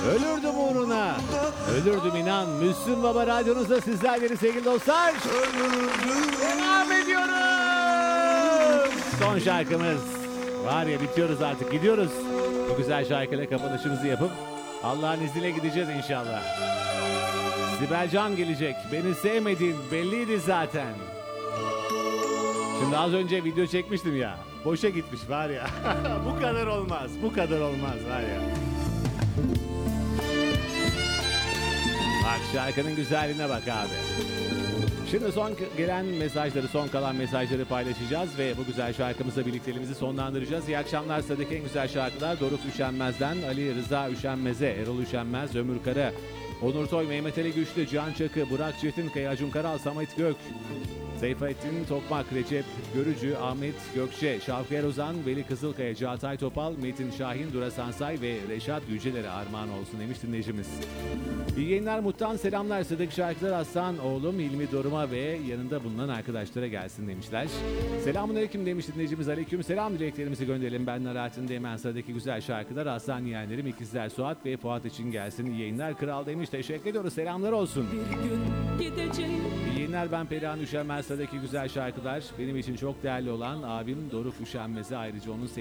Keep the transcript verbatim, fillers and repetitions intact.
Ölürdüm uğruna. Ölürdüm inan. Müslüm Baba radyonuzda sizlerle sevgili dostlar. Devam ediyoruz. Son şarkımız. Var ya bitiyoruz artık. Gidiyoruz. Bu güzel şarkıyla kapanışımızı yapıp Allah'ın izniyle gideceğiz inşallah. Sibel Can gelecek. Beni sevmediğin belliydi zaten. Şimdi az önce video çekmiştim ya. Boşa gitmiş var ya. Bu kadar olmaz. Bu kadar olmaz var ya. Bak şarkının güzelliğine bak abi. Şimdi son gelen mesajları, son kalan mesajları paylaşacağız ve bu güzel şarkımızla birlikteliğimizi sonlandıracağız. İyi akşamlar. Sıradaki en güzel şarkılar Doruk Üşenmez'den Ali Rıza Üşenmez'e, Erol Üşenmez, Ömür Kara, Onur Toy, Mehmet Ali Güçlü, Can Çakı, Burak Çetinkaya, Acun Karal, Samet Gök, Seyfettin Tokmak, Recep Görücü, Ahmet Gökçe, Şavki Erozan, Veli Kızılkaya, Çağatay Topal, Metin Şahin, Dura Sansay ve Reşat Yücelere armağan olsun demiş dinleyicimiz. İyi yayınlar, Mut'tan selamlar. Sıradaki şarkılar Aslan oğlum Hilmi Doruma ve yanında bulunan arkadaşlara gelsin demişler. Selamünaleyküm demiş dinleyicimiz. Aleyküm selam dileklerimizi gönderelim. Ben Narahat'ın hemen sıradaki güzel şarkılar Aslan yeğenlerim İkizler Suat ve Fuat için gelsin. İyi yayınlar kral demiş. Teşekkür ediyoruz. Selamlar olsun. Bir gün gideceğim. İyi yayınlar, ben Perihan Üşenmez. Sıradaki güzel şarkılar benim için çok değerli olan abim Doruk Üşenmez'e, ayrıca onun